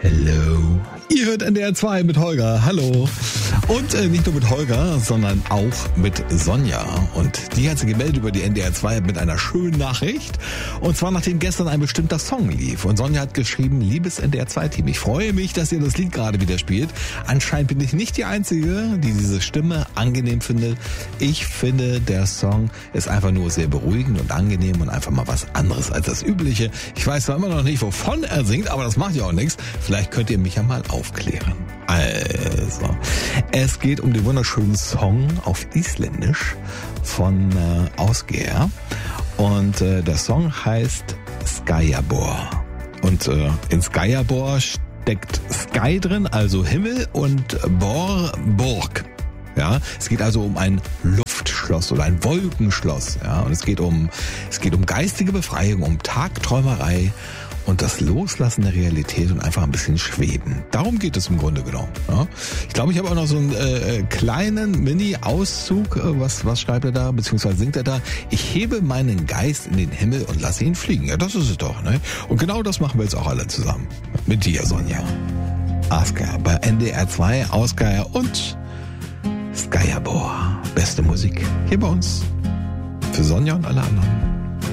Hello. Ihr hört NDR 2 mit Holger. Hallo. Und nicht nur mit Holger, sondern auch mit Sonja. Und die hat sich gemeldet über die NDR 2 mit einer schönen Nachricht. Und zwar nachdem gestern ein bestimmter Song lief. Und Sonja hat geschrieben, liebes NDR 2 Team, ich freue mich, dass ihr das Lied gerade wieder spielt. Anscheinend bin ich nicht die Einzige, die diese Stimme angenehm findet. Ich finde, der Song ist einfach nur sehr beruhigend und angenehm und einfach mal was anderes als das Übliche. Ich weiß zwar immer noch nicht, wovon er singt, aber das macht ja auch nichts. Vielleicht könnt ihr mich ja mal aufklären. Also, es geht um den wunderschönen Song auf Isländisch von Ásgeir. Und der Song heißt Skýjabor. Und in Skýjabor steckt Sky drin, also Himmel, und Bor, Burg. Ja, es geht also um ein Luftschloss oder ein Wolkenschloss. Ja, und es geht um geistige Befreiung, um Tagträumerei und das Loslassen der Realität und einfach ein bisschen schweben. Darum geht es im Grunde genommen. Ja. Ich glaube, ich habe auch noch so einen kleinen Mini-Auszug. Was schreibt er da, beziehungsweise singt er da? Ich hebe meinen Geist in den Himmel und lasse ihn fliegen. Ja, das ist es doch, ne? Und genau das machen wir jetzt auch alle zusammen. Mit dir, Sonja. Ásgeir bei NDR 2, Ásgeir und Skýjabor. Beste Musik hier bei uns. Für Sonja und alle anderen.